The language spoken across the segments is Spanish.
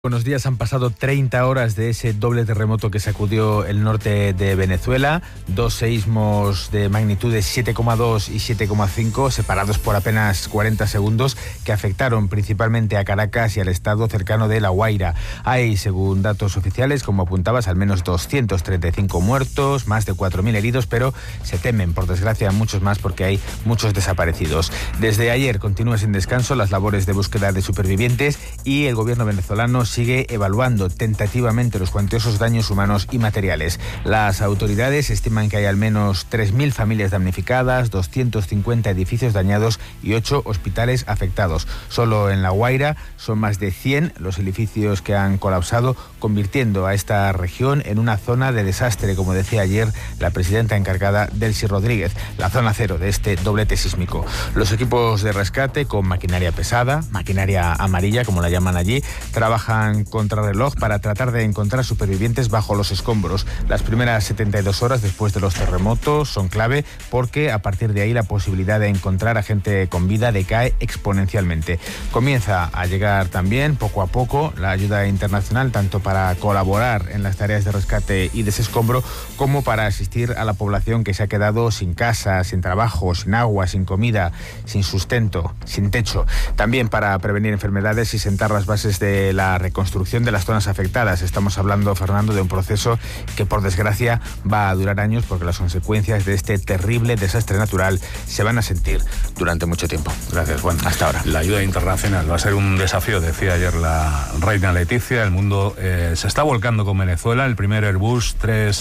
Buenos días, han pasado 30 horas de ese doble terremoto que sacudió el norte de Venezuela, dos seísmos de magnitudes 7,2 y 7,5, separados por apenas 40 segundos, que afectaron principalmente a Caracas y al estado cercano de La Guaira. Hay, según datos oficiales, como apuntabas, al menos 235 muertos, más de 4.000 heridos, pero se temen, por desgracia, muchos más porque hay muchos desaparecidos. Desde ayer continúa sin descanso las labores de búsqueda de supervivientes y el gobierno venezolano sigue evaluando tentativamente los cuantiosos daños humanos y materiales. Las autoridades estiman que hay al menos 3.000 familias damnificadas, 250 edificios dañados y 8 hospitales afectados. Solo en La Guaira son más de 100 los edificios que han colapsado, convirtiendo a esta región en una zona de desastre, como decía ayer la presidenta encargada, Delcy Rodríguez, la zona cero de este doblete sísmico. Los equipos de rescate, con maquinaria pesada, maquinaria amarilla, como la llaman allí, trabajan contrarreloj para tratar de encontrar supervivientes bajo los escombros. Las primeras 72 horas después de los terremotos son clave porque a partir de ahí la posibilidad de encontrar a gente con vida decae exponencialmente. Comienza a llegar también poco a poco la ayuda internacional, tanto para colaborar en las tareas de rescate y desescombro como para asistir a la población que se ha quedado sin casa, sin trabajo, sin agua, sin comida, sin sustento, sin techo. También para prevenir enfermedades y sentar las bases de la reconstrucción de las zonas afectadas. Estamos hablando, Fernando, de un proceso que por desgracia va a durar años porque las consecuencias de este terrible desastre natural se van a sentir durante mucho tiempo. Gracias, Juan. Hasta ahora. La ayuda internacional va a ser un desafío, decía ayer la reina Leticia. El mundo se está volcando con Venezuela. El primer Airbus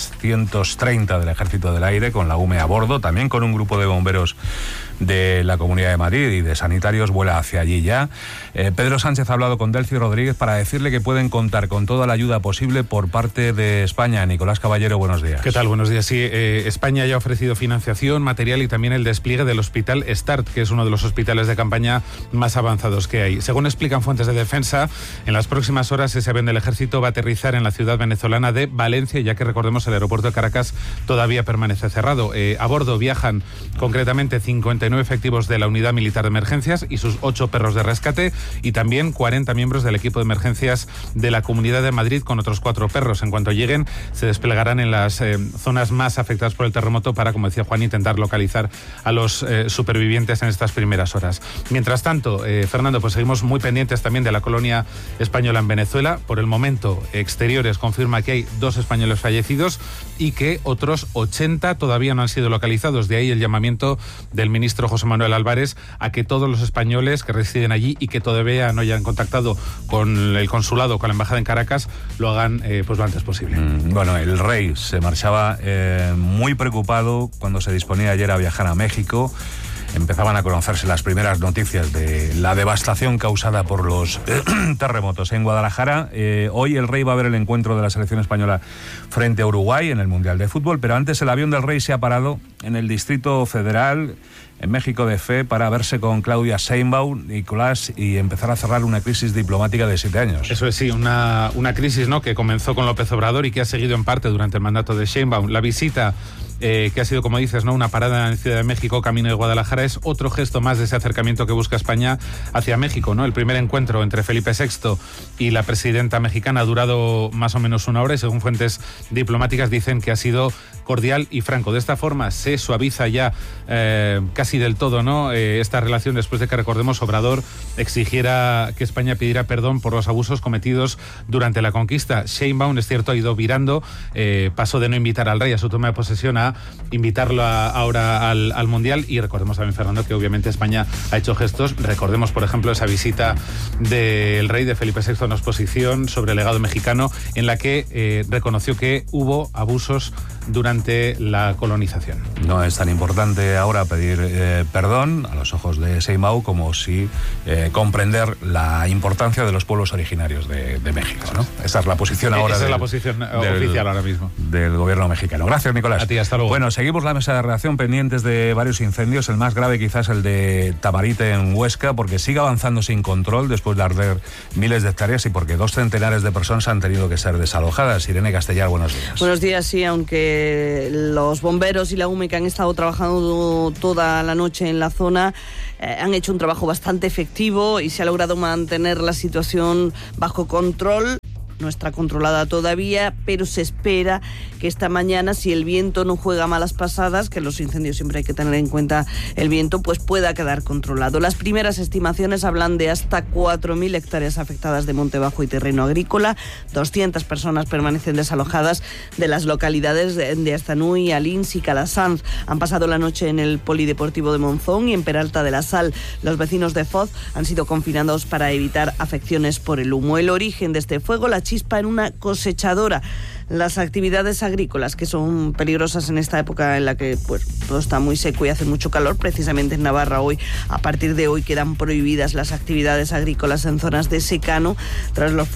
330 del Ejército del Aire con la UME a bordo, también con un grupo de bomberos de la Comunidad de Madrid y de sanitarios, vuela hacia allí ya. Pedro Sánchez ha hablado con Delcy Rodríguez para decirle que pueden contar con toda la ayuda posible por parte de España. Nicolás Caballero, buenos días. ¿Qué tal? Buenos días. Sí, España ya ha ofrecido financiación, material y también el despliegue del Hospital START, que es uno de los hospitales de campaña más avanzados que hay. Según explican fuentes de defensa, en las próximas horas ese avión del Ejército va a aterrizar en la ciudad venezolana de Valencia, ya que recordemos el aeropuerto de Caracas todavía permanece cerrado. A bordo viajan concretamente 59 efectivos de la Unidad Militar de Emergencias y sus 8 perros de rescate y también 40 miembros del equipo de emergencias de la Comunidad de Madrid con otros 4 perros. En cuanto lleguen, se desplegarán en las zonas más afectadas por el terremoto para, como decía Juan, intentar localizar a los supervivientes en estas primeras horas. Mientras tanto, Fernando, pues seguimos muy pendientes también de la colonia española en Venezuela. Por el momento, Exteriores confirma que hay 2 españoles fallecidos y que otros 80 todavía no han sido localizados. De ahí el llamamiento del ministro José Manuel Álvarez a que todos los españoles que residen allí y que todavía no hayan contactado con el consulado, con la embajada en Caracas, lo hagan pues lo antes posible. Bueno, el rey se marchaba muy preocupado cuando se disponía ayer a viajar a México. Empezaban a conocerse las primeras noticias de la devastación causada por los terremotos en Guadalajara. Hoy el rey va a ver el encuentro de la selección española frente a Uruguay en el Mundial de Fútbol, pero antes el avión del rey se ha parado en el Distrito Federal, en México de Fe, para verse con Claudia Sheinbaum, Nicolás, y empezar a cerrar una crisis diplomática de 7 años. Eso es, sí, una crisis, ¿no?, que comenzó con López Obrador y que ha seguido en parte durante el mandato de Sheinbaum. La visita que ha sido, como dices, ¿no?, una parada en Ciudad de México, camino de Guadalajara, es otro gesto más de ese acercamiento que busca España hacia México, ¿no? El primer encuentro entre Felipe VI y la presidenta mexicana ha durado más o menos 1 hora y, según fuentes diplomáticas, dicen que ha sido cordial y franco. De esta forma se suaviza ya casi del todo, ¿no?, esta relación, después de que, recordemos, Obrador exigiera que España pidiera perdón por los abusos cometidos durante la conquista. Sheinbaum, es cierto, ha ido virando, pasó de no invitar al rey a su toma de posesión a invitarlo ahora al Mundial. Y recordemos también, Fernando, que obviamente España ha hecho gestos. Recordemos, por ejemplo, esa visita del rey, de Felipe VI, a una exposición sobre el legado mexicano en la que reconoció que hubo abusos durante la colonización. No es tan importante ahora pedir perdón a los ojos de Sheinbaum como si comprender la importancia de los pueblos originarios de México, ¿no? Esa es la posición ahora. Esa es la posición oficial ahora mismo del gobierno mexicano. Gracias, Nicolás. A ti, hasta luego. Bueno, seguimos la mesa de redacción pendientes de varios incendios. El más grave quizás el de Tamarite en Huesca, porque sigue avanzando sin control después de arder miles de hectáreas y porque 2 centenares de personas han tenido que ser desalojadas. Irene Castellar, buenos días. Buenos días, sí, aunque los bomberos y la UME, que han estado trabajando toda la noche en la zona, han hecho un trabajo bastante efectivo y se ha logrado mantener la situación bajo control. No está controlada todavía, pero se espera que esta mañana, si el viento no juega malas pasadas, que los incendios siempre hay que tener en cuenta el viento, pues pueda quedar controlado. Las primeras estimaciones hablan de hasta 4.000 hectáreas afectadas de monte bajo y terreno agrícola. 200 personas permanecen desalojadas de las localidades de Aztanui, Alins y Calasanz. Han pasado la noche en el Polideportivo de Monzón y en Peralta de la Sal. Los vecinos de Foz han sido confinados para evitar afecciones por el humo. El origen de este fuego, la chispa en una cosechadora. Las actividades agrícolas, que son peligrosas en esta época en la que pues todo está muy seco y hace mucho calor, precisamente en Navarra hoy, a partir de hoy, quedan prohibidas las actividades agrícolas en zonas de secano tras los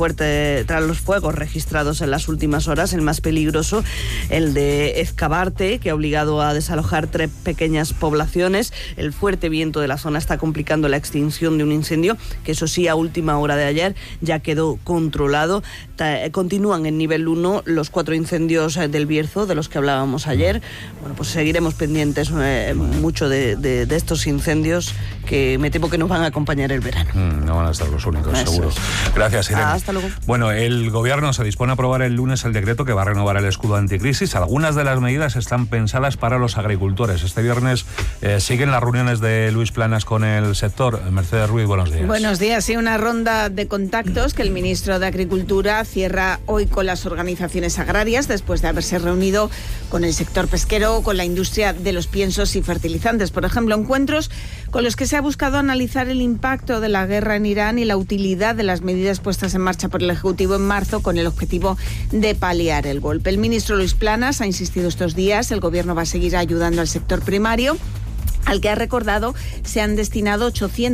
fuegos registrados en las últimas horas. El más peligroso, el de Ezcabarte, que ha obligado a desalojar 3 pequeñas poblaciones. El fuerte viento de la zona está complicando la extinción de un incendio, que eso sí, a última hora de ayer ya quedó controlado. Continúan en nivel 1 los 4 incendios del Bierzo, de los que hablábamos ayer. Bueno, pues seguiremos pendientes mucho de estos incendios, que me temo que nos van a acompañar el verano. No van a estar los únicos, eso seguro. Gracias, Irene. Hasta luego. Bueno, el Gobierno se dispone a aprobar el lunes el decreto que va a renovar el escudo anticrisis. Algunas de las medidas están pensadas para los agricultores. Este viernes siguen las reuniones de Luis Planas con el sector. Mercedes Ruiz, buenos días. Buenos días. Sí, una ronda de contactos que el ministro de Agricultura cierra hoy con las organizaciones agrarias, después de haberse reunido con el sector pesquero, con la industria de los piensos y fertilizantes. Por ejemplo, encuentros con los que se ha buscado analizar el impacto de la guerra en Irán y la utilidad de las medidas puestas en marcha por el Ejecutivo en marzo, con el objetivo de paliar el golpe. El ministro Luis Planas ha insistido estos días, el Gobierno va a seguir ayudando al sector primario, al que ha recordado se han destinado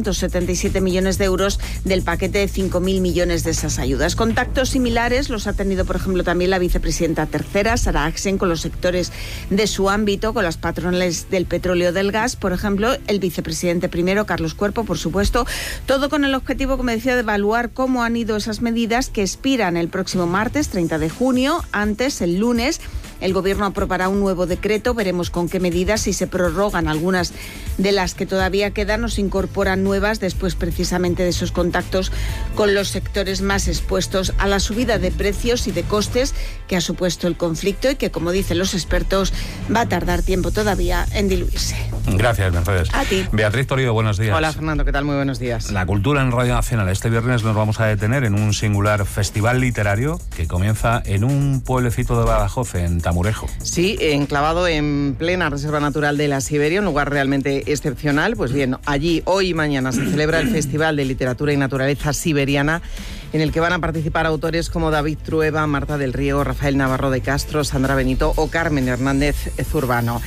877 millones de euros del paquete de 5.000 millones de esas ayudas. Contactos similares los ha tenido, por ejemplo, también la vicepresidenta tercera, Sara Axen, con los sectores de su ámbito, con las patronales del petróleo y del gas, por ejemplo, el vicepresidente primero, Carlos Cuerpo, por supuesto, todo con el objetivo, como decía, de evaluar cómo han ido esas medidas que expiran el próximo martes, 30 de junio. Antes, el lunes, el Gobierno aprobará un nuevo decreto, veremos con qué medidas, si se prorrogan algunas de las que todavía quedan o se incorporan nuevas después precisamente de esos contactos con los sectores más expuestos a la subida de precios y de costes que ha supuesto el conflicto y que, como dicen los expertos, va a tardar tiempo todavía en diluirse. Gracias, Mercedes. A ti. Beatriz Torío, buenos días. Hola, Fernando, ¿qué tal? Muy buenos días. La cultura en Radio Nacional. Este viernes nos vamos a detener en un singular festival literario que comienza en un pueblecito de Badajoz, en Tamurejo. Sí, enclavado en plena Reserva Natural de la Siberia, un lugar realmente excepcional. Pues bien, allí hoy y mañana se celebra el Festival de Literatura y Naturaleza Siberiana, en el que van a participar autores como David Trueba, Marta del Río, Rafael Navarro de Castro, Sandra Benito o Carmen Hernández Zurbano.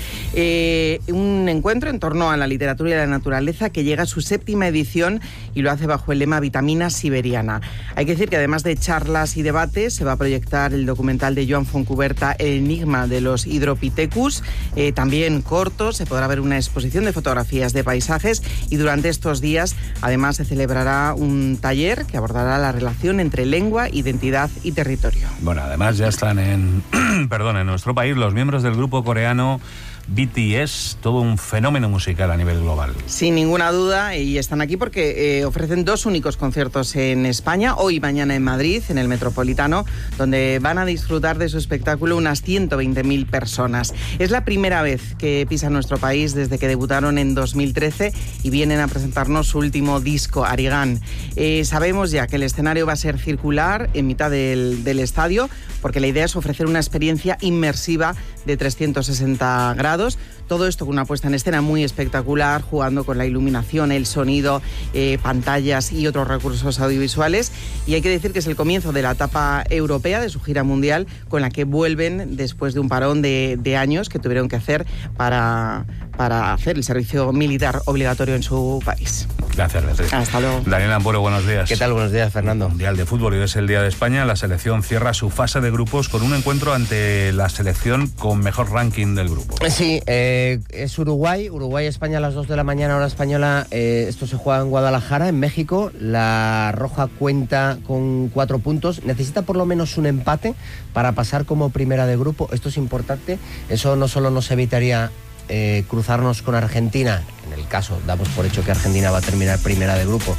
Un encuentro en torno a la literatura y la naturaleza que llega a su 7ª edición y lo hace bajo el lema Vitamina Siberiana. Hay que decir que además de charlas y debates, se va a proyectar el documental de Joan Fontcuberta, El enigma de los Hydropithecus, también cortos, se podrá ver una exposición de fotografías de paisajes y durante estos días además se celebrará un taller que abordará la relación entre lengua, identidad y territorio. Bueno, además ya están en nuestro país los miembros del grupo coreano BTS, todo un fenómeno musical a nivel global. Sin ninguna duda, y están aquí porque ofrecen 2 únicos conciertos en España, hoy y mañana en Madrid, en el Metropolitano, donde van a disfrutar de su espectáculo unas 120.000 personas. Es la primera vez que pisan nuestro país desde que debutaron en 2013 y vienen a presentarnos su último disco, Arigán. Sabemos ya que el escenario va a ser circular en mitad del estadio, porque la idea es ofrecer una experiencia inmersiva de 360 grados. Todo esto con una puesta en escena muy espectacular, jugando con la iluminación, el sonido, pantallas y otros recursos audiovisuales. Y hay que decir que es el comienzo de la etapa europea de su gira mundial, con la que vuelven después de un parón de años que tuvieron que hacer para hacer el servicio militar obligatorio en su país. Gracias, Beatriz. Hasta luego. Daniel Ampuero, buenos días. ¿Qué tal? Buenos días, Fernando. Mundial de Fútbol, y es el Día de España. La selección cierra su fase de grupos con un encuentro ante la selección con mejor ranking del grupo. Sí, es Uruguay-España a las 2 de la mañana, hora española. Esto se juega en Guadalajara, en México. La Roja cuenta con 4 puntos. Necesita por lo menos un empate para pasar como primera de grupo. Esto es importante. Eso no solo nos evitaría cruzarnos con Argentina, en el caso, damos por hecho que Argentina va a terminar primera de grupo,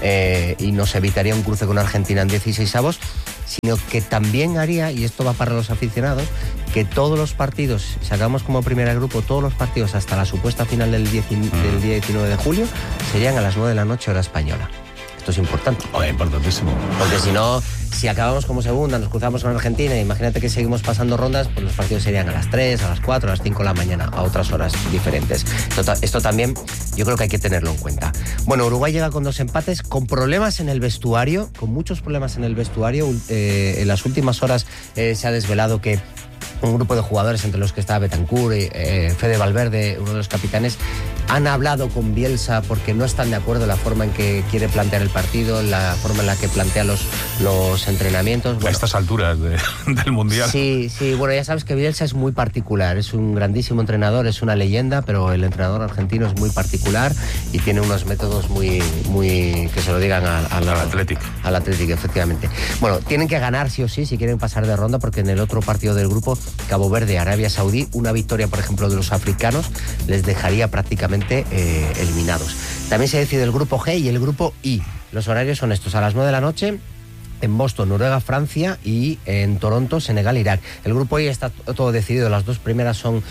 y nos evitaría un cruce con Argentina en 16avos, sino que también haría, y esto va para los aficionados, que todos los partidos, si acabamos como primera de grupo, todos los partidos hasta la supuesta final del día 19 de julio, serían a las 9 de la noche hora española. Esto es importante. Importantísimo. Porque si no, si acabamos como segunda, nos cruzamos con Argentina, imagínate que seguimos pasando rondas, pues los partidos serían a las 3, a las 4, a las 5 de la mañana, a otras horas diferentes. Esto también yo creo que hay que tenerlo en cuenta. Bueno, Uruguay llega con 2 empates, con problemas en el vestuario, con muchos problemas en el vestuario. En las últimas horas se ha desvelado que un grupo de jugadores, entre los que está Betancur y Fede Valverde, uno de los capitanes, han hablado con Bielsa porque no están de acuerdo en la forma en que quiere plantear el partido, la forma en la que plantea los entrenamientos. Bueno, a estas alturas del Mundial. Sí, bueno, ya sabes que Bielsa es muy particular, es un grandísimo entrenador, es una leyenda, pero el entrenador argentino es muy particular y tiene unos métodos muy que se lo digan al Athletic. Al Athletic, efectivamente. Bueno, tienen que ganar sí o sí si quieren pasar de ronda, porque en el otro partido del grupo, Cabo Verde, Arabia Saudí, una victoria, por ejemplo, de los africanos les dejaría prácticamente eliminados. También se decide el grupo G y el grupo I. Los horarios son estos: a las 9 de la noche en Boston, Noruega, Francia, y en Toronto, Senegal, Irak. El grupo I está todo decidido. Las 2 primeras son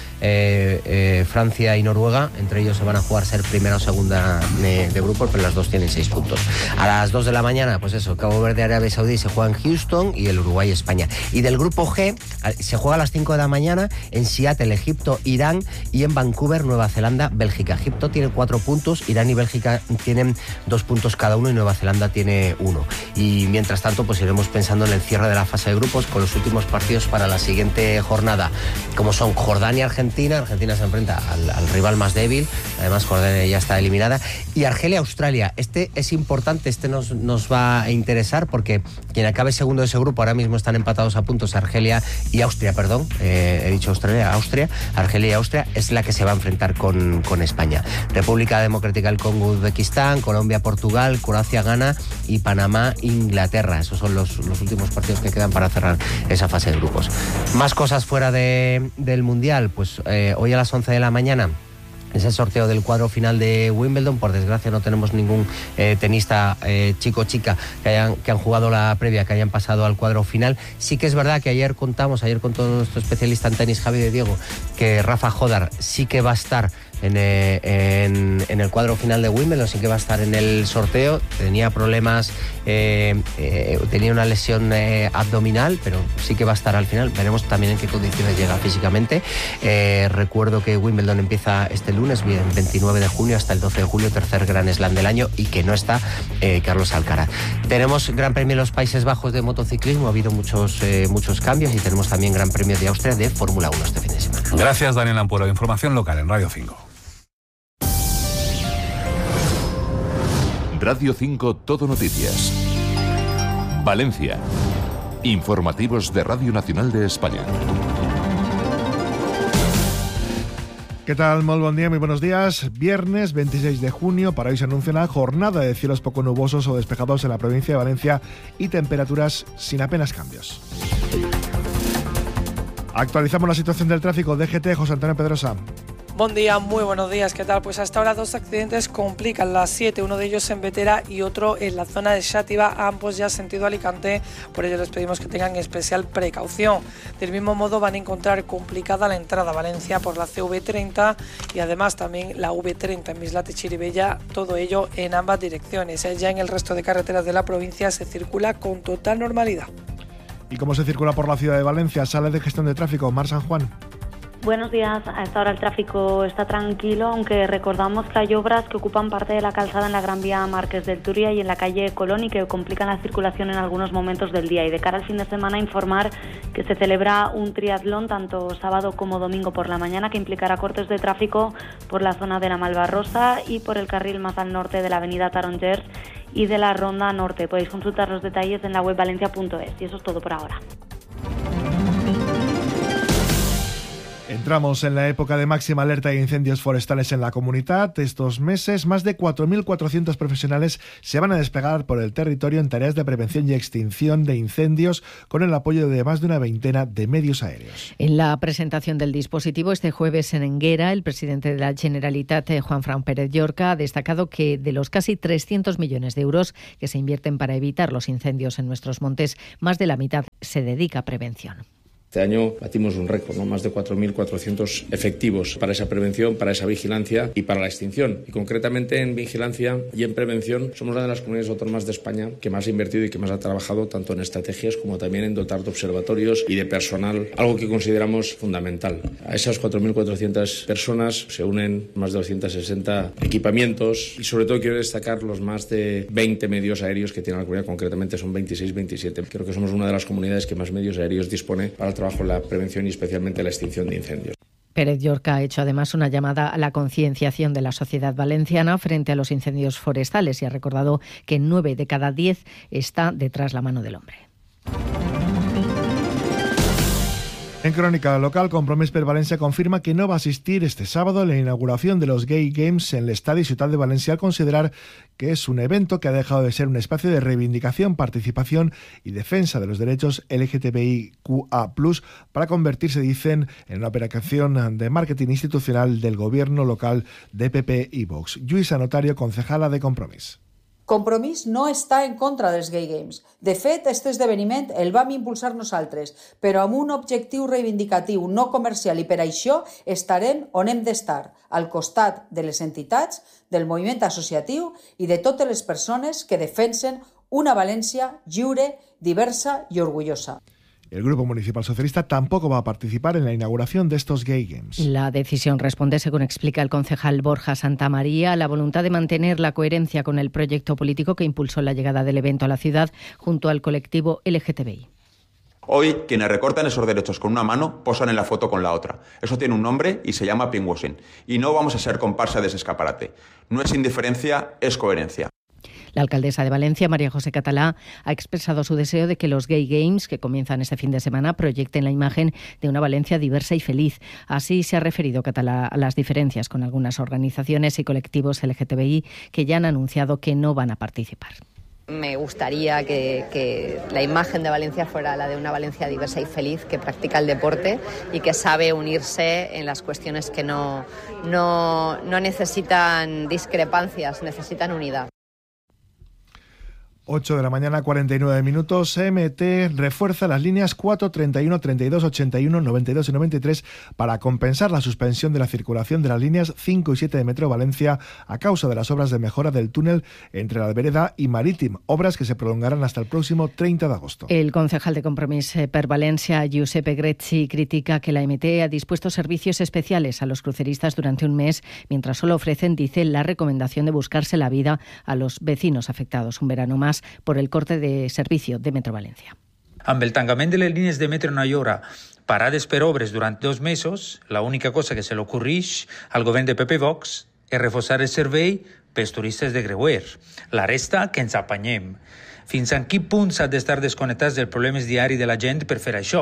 Francia y Noruega. Entre ellos se van a jugar ser primera o segunda de grupo, pero las 2 tienen 6 puntos. A las 2 de la mañana, pues eso, Cabo Verde, Arabia Saudí se juega en Houston, y el Uruguay, España. Y del grupo G se juega a las 5 de la mañana en Seattle, Egipto, Irán, y en Vancouver, Nueva Zelanda, Bélgica. Egipto tiene 4 puntos, Irán y Bélgica tienen 2 puntos cada uno, y Nueva Zelanda tiene 1. Y mientras tanto, pues iremos pensando en el cierre de la fase de grupos con los últimos partidos para la siguiente jornada, como son Jordania, Argentina. Argentina se enfrenta al rival más débil, además Jordania ya está eliminada, y Argelia, Australia. Este es importante, este nos va a interesar, porque quien acabe segundo de ese grupo, ahora mismo están empatados a puntos Argelia y Austria, he dicho Australia, Argelia y Austria, es la que se va a enfrentar con España. República Democrática del Congo, Uzbekistán, Colombia, Portugal, Croacia, Ghana, y Panamá, Inglaterra. Esos son los últimos partidos que quedan para cerrar esa fase de grupos. Más cosas fuera del Mundial. Pues hoy a las 11 de la mañana es el sorteo del cuadro final de Wimbledon. Por desgracia no tenemos ningún tenista chico o chica que han jugado la previa, que hayan pasado al cuadro final. Sí que es verdad que ayer contó nuestro especialista en tenis, Javi de Diego, que Rafa Jodar sí que va a estar en el cuadro final de Wimbledon, sí que va a estar en el sorteo. Tenía problemas, tenía una lesión abdominal, pero sí que va a estar al final. Veremos también en qué condiciones llega físicamente. Recuerdo que Wimbledon empieza este lunes, 29 de junio, hasta el 12 de julio, tercer Gran Slam del año, y que no está Carlos Alcaraz. Tenemos Gran Premio de los Países Bajos de motociclismo, ha habido muchos cambios, y tenemos también Gran Premio de Austria de Fórmula 1 este fin de semana. Gracias, Daniel Ampuero. Información local en Radio 5. Radio 5 Todo Noticias. Valencia. Informativos de Radio Nacional de España. ¿Qué tal? Muy buen día, muy buenos días. Viernes 26 de junio, para hoy se anuncia una jornada de cielos poco nubosos o despejados en la provincia de Valencia y temperaturas sin apenas cambios. Actualizamos la situación del tráfico. DGT, José Antonio Pedrosa. Buen día, muy buenos días, ¿qué tal? Pues hasta ahora 2 accidentes complican la 7, uno de ellos en Vetera y otro en la zona de Xàtiva, ambos ya sentido Alicante, por ello les pedimos que tengan especial precaución. Del mismo modo van a encontrar complicada la entrada a Valencia por la CV30 y además también la V30 en Mislata y Chirivella, todo ello en ambas direcciones. Ya en el resto de carreteras de la provincia se circula con total normalidad. ¿Y cómo se circula por la ciudad de Valencia? Sala de gestión de tráfico, Mar San Juan. Buenos días, a esta hora el tráfico está tranquilo, aunque recordamos que hay obras que ocupan parte de la calzada en la Gran Vía Marqués del Turia y en la calle Colón y que complican la circulación en algunos momentos del día. Y de cara al fin de semana, informar que se celebra un triatlón tanto sábado como domingo por la mañana, que implicará cortes de tráfico por la zona de la Malvarrosa y por el carril más al norte de la avenida Tarongers y de la Ronda Norte. Podéis consultar los detalles en la web valencia.es. Y eso es todo por ahora. Entramos en la época de máxima alerta de incendios forestales en la comunidad. Estos meses, más de 4.400 profesionales se van a desplegar por el territorio en tareas de prevención y extinción de incendios con el apoyo de más de una veintena de medios aéreos. En la presentación del dispositivo este jueves en Enguera, el presidente de la Generalitat, Juanfran Pérez Llorca, ha destacado que de los casi 300 millones de euros que se invierten para evitar los incendios en nuestros montes, más de la mitad se dedica a prevención. Este año batimos un récord, ¿no? Más de 4.400 efectivos para esa prevención, para esa vigilancia y para la extinción. Y concretamente en vigilancia y en prevención somos una de las comunidades autónomas de España que más ha invertido y que más ha trabajado tanto en estrategias como también en dotar de observatorios y de personal, algo que consideramos fundamental. A esas 4.400 personas se unen más de 260 equipamientos y sobre todo quiero destacar los más de 20 medios aéreos que tiene la comunidad, concretamente son 26, 27. Creo que somos una de las comunidades que más medios aéreos dispone para el trabajo en la prevención y especialmente la extinción de incendios. Pérez Llorca ha hecho además una llamada a la concienciación de la sociedad valenciana frente a los incendios forestales y ha recordado que 9 de cada 10 está detrás la mano del hombre. En crónica local, Compromís per Valencia confirma que no va a asistir este sábado a la inauguración de los Gay Games en el Estadio Ciutat de Valencia al considerar que es un evento que ha dejado de ser un espacio de reivindicación, participación y defensa de los derechos LGTBIQA+, para convertirse, dicen, en una operación de marketing institucional del gobierno local de PP i Vox. Lluïsa Notario, concejala de Compromís. Compromís no està en contra dels Gay Games. De fet, aquest esdeveniment el vam impulsar nosaltres, però amb un objectiu reivindicatiu no comercial i per això estarem on hem d'estar, al costat de les entitats, del moviment associatiu i de totes les persones que defensen una València lliure, diversa i orgullosa. El Grupo Municipal Socialista tampoco va a participar en la inauguración de estos Gay Games. La decisión responde, según explica el concejal Borja Santamaría, a la voluntad de mantener la coherencia con el proyecto político que impulsó la llegada del evento a la ciudad junto al colectivo LGTBI. Hoy, quienes recortan esos derechos con una mano, posan en la foto con la otra. Eso tiene un nombre y se llama pinkwashing. Y no vamos a ser comparsa de ese escaparate. No es indiferencia, es coherencia. La alcaldesa de Valencia, María José Catalá, ha expresado su deseo de que los Gay Games, que comienzan este fin de semana, proyecten la imagen de una Valencia diversa y feliz. Así se ha referido Catalá a las diferencias con algunas organizaciones y colectivos LGTBI que ya han anunciado que no van a participar. Me gustaría que la imagen de Valencia fuera la de una Valencia diversa y feliz, que practica el deporte y que sabe unirse en las cuestiones que no necesitan discrepancias, necesitan unidad. 8 de la mañana, 49 minutos. MT refuerza las líneas 4, 31, 32, 81, 92 y 93 para compensar la suspensión de la circulación de las líneas 5 y 7 de Metro Valencia a causa de las obras de mejora del túnel entre la Albereda y Marítim, obras que se prolongarán hasta el próximo 30 de agosto. El concejal de Compromís per Valencia, Giuseppe Grezzi, critica que la MT ha dispuesto servicios especiales a los cruceristas durante un mes, mientras solo ofrecen, dice, la recomendación de buscarse la vida a los vecinos afectados un verano más por el corte de servicio de Metro Valencia. Amb el tancament de les línies de metro no hi haurà parades per obres durant 2 mesos, l'única cosa que se li ocorreix al govern de PP Vox és reforçar el servei pels turistes de creuer. La resta, que ens apanyem. Fins a quin punt s'ha d'estar desconnectats dels problemes diaris de la gent per fer això?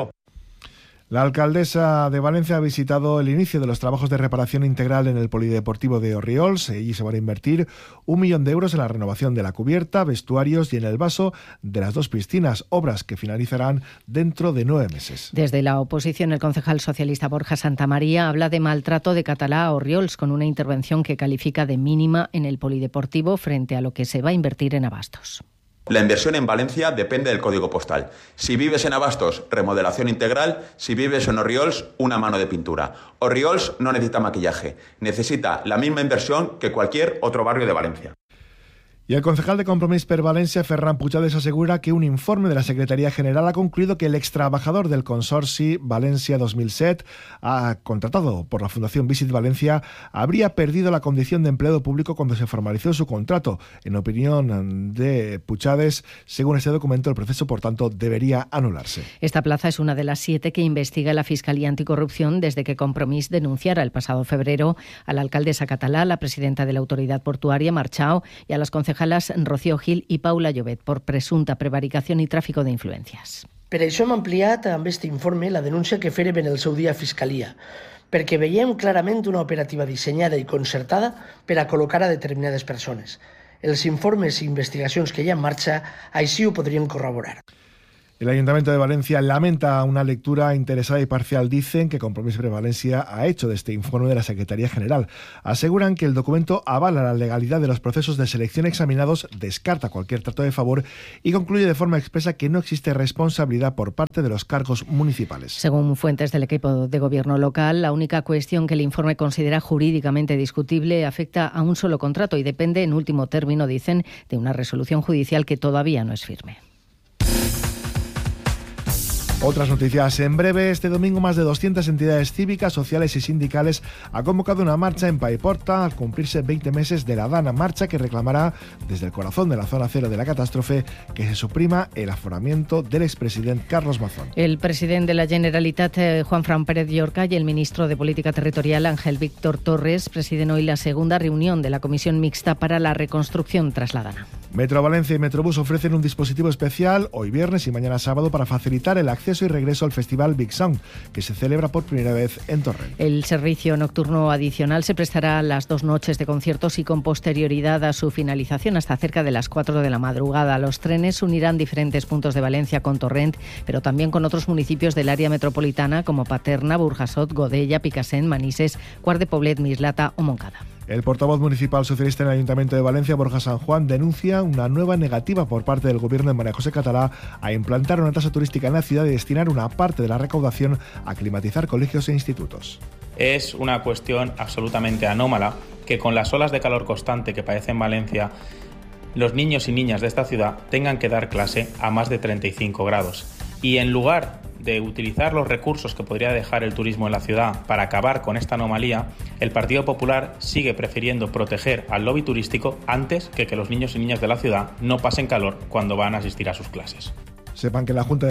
La alcaldesa de Valencia ha visitado el inicio de los trabajos de reparación integral en el polideportivo de Orriols. Allí se van a invertir 1 millón de euros en la renovación de la cubierta, vestuarios y en el vaso de las 2 piscinas, obras que finalizarán dentro de 9 meses. Desde la oposición, el concejal socialista Borja Santamaría habla de maltrato de Catalá a Orriols con una intervención que califica de mínima en el polideportivo frente a lo que se va a invertir en Abastos. La inversión en Valencia depende del código postal. Si vives en Abastos, remodelación integral. Si vives en Orriols, una mano de pintura. Orriols no necesita maquillaje. Necesita la misma inversión que cualquier otro barrio de Valencia. Y el concejal de Compromís per Valencia, Ferran Puigades, asegura que un informe de la Secretaría General ha concluido que el extrabajador del Consorci Valencia 2007, contratado por la Fundación Visit Valencia, habría perdido la condición de empleado público cuando se formalizó su contrato. En opinión de Puigades, según este documento, el proceso, por tanto, debería anularse. Esta plaza es una de las 7 que investiga la Fiscalía Anticorrupción desde que Compromís denunciara el pasado febrero a la alcaldesa catalá, la presidenta de la Autoridad Portuaria, Marchao, y a las concejalas Rocío Gil y Paula Llobet por presunta prevaricación y tráfico de influencias. Per això hem ampliat amb aquest informe la denúncia que fèrem en el seu dia a Fiscalia, perquè veiem clarament una operativa dissenyada i concertada per a col·locar a determinades persones. Els informes i investigacions que hi ha en marxa així ho podrien corroborar. El Ayuntamiento de Valencia lamenta una lectura interesada y parcial. Dicen que Compromís per Valencia ha hecho de este informe de la Secretaría General. Aseguran que el documento avala la legalidad de los procesos de selección examinados, descarta cualquier trato de favor y concluye de forma expresa que no existe responsabilidad por parte de los cargos municipales. Según fuentes del equipo de gobierno local, la única cuestión que el informe considera jurídicamente discutible afecta a un solo contrato y depende, en último término, dicen, de una resolución judicial que todavía no es firme. Otras noticias en breve. Este domingo más de 200 entidades cívicas, sociales y sindicales han convocado una marcha en Paiporta al cumplirse 20 meses de la Dana, marcha que reclamará desde el corazón de la zona cero de la catástrofe que se suprima el aforamiento del expresidente Carlos Mazón. El presidente de la Generalitat, Juanfran Pérez Llorca, y el ministro de Política Territorial, Ángel Víctor Torres, presiden hoy la segunda reunión de la Comisión Mixta para la Reconstrucción tras la Dana. Metro Valencia y Metrobús ofrecen un dispositivo especial hoy viernes y mañana sábado para facilitar el acceso y regreso al Festival Big Sound, que se celebra por primera vez en Torrent. El servicio nocturno adicional se prestará las 2 noches de conciertos y con posterioridad a su finalización hasta cerca de las 4 de la madrugada. Los trenes unirán diferentes puntos de Valencia con Torrent, pero también con otros municipios del área metropolitana como Paterna, Burjasot, Godella, Picassent, Manises, Quart de Poblet, Mislata o Montcada. El portavoz municipal socialista en el Ayuntamiento de Valencia, Borja San Juan, denuncia una nueva negativa por parte del gobierno de María José Catalá a implantar una tasa turística en la ciudad y destinar una parte de la recaudación a climatizar colegios e institutos. Es una cuestión absolutamente anómala que con las olas de calor constante que padece en Valencia, los niños y niñas de esta ciudad tengan que dar clase a más de 35 grados. Y en lugar de utilizar los recursos que podría dejar el turismo en la ciudad para acabar con esta anomalía, el Partido Popular sigue prefiriendo proteger al lobby turístico antes que los niños y niñas de la ciudad no pasen calor cuando van a asistir a sus clases. Sepan que la Junta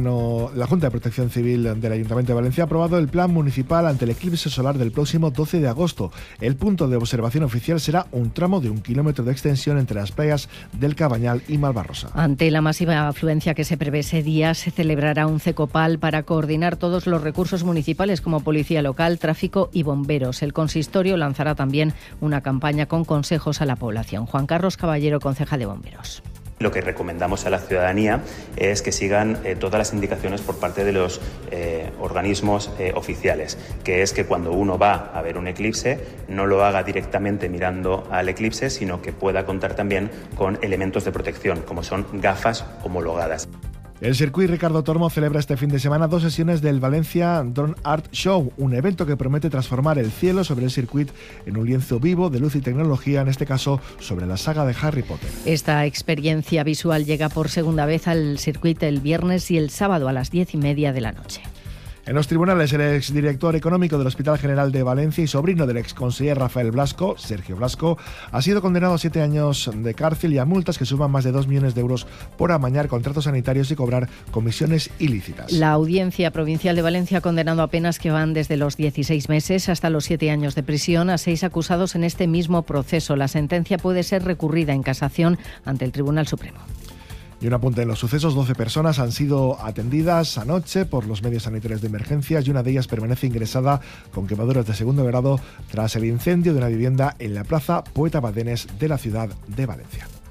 de Protección Civil del Ayuntamiento de Valencia ha aprobado el plan municipal ante el eclipse solar del próximo 12 de agosto. El punto de observación oficial será un tramo de 1 kilómetro de extensión entre las playas del Cabañal y Malvarrosa. Ante la masiva afluencia que se prevé ese día, se celebrará un CECOPAL para coordinar todos los recursos municipales como policía local, tráfico y bomberos. El consistorio lanzará también una campaña con consejos a la población. Juan Carlos Caballero, concejal de bomberos. Lo que recomendamos a la ciudadanía es que sigan todas las indicaciones por parte de los organismos oficiales, que es que cuando uno va a ver un eclipse no lo haga directamente mirando al eclipse, sino que pueda contar también con elementos de protección, como son gafas homologadas. El Circuit Ricardo Tormo celebra este fin de semana 2 sesiones del Valencia Drone Art Show, un evento que promete transformar el cielo sobre el circuit en un lienzo vivo de luz y tecnología, en este caso sobre la saga de Harry Potter. Esta experiencia visual llega por segunda vez al circuit el viernes y el sábado a las 10:30 de la noche. En los tribunales, el exdirector económico del Hospital General de Valencia y sobrino del exconseller Rafael Blasco, Sergio Blasco, ha sido condenado a 7 años de cárcel y a multas que suman más de 2 millones de euros por amañar contratos sanitarios y cobrar comisiones ilícitas. La Audiencia Provincial de Valencia ha condenado a penas que van desde los 16 meses hasta los 7 años de prisión a 6 acusados en este mismo proceso. La sentencia puede ser recurrida en casación ante el Tribunal Supremo. Y un apunte en los sucesos: 12 personas han sido atendidas anoche por los medios sanitarios de emergencias y una de ellas permanece ingresada con quemaduras de 2º grado tras el incendio de una vivienda en la plaza Poeta Badenes de la ciudad de Valencia.